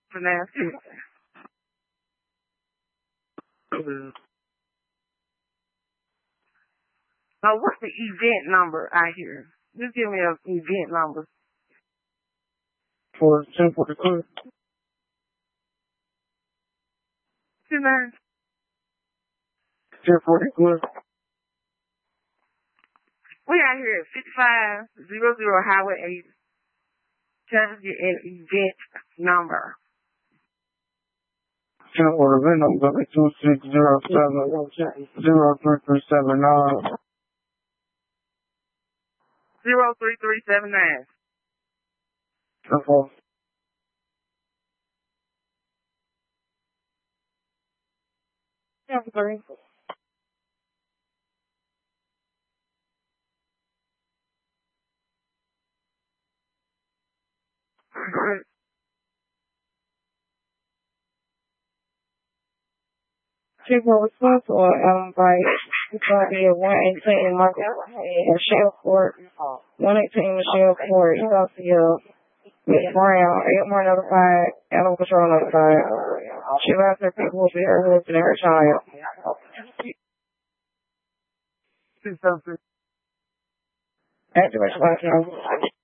pronounce it. Now, what's the event number out here? Just give me an event number. For 1042. Two nine. 1042. We out here at 5500 Highway 8. Trying to get an event number. Order VIN number 2607-03379. 03379. Okay. Sorry. People responsible by 118 Michelle Court, 118 Michelle Court, Southfield, Miss Brown, Edmore notified, Animal Control notified. She left her people to her husband and her child. Do something. Activate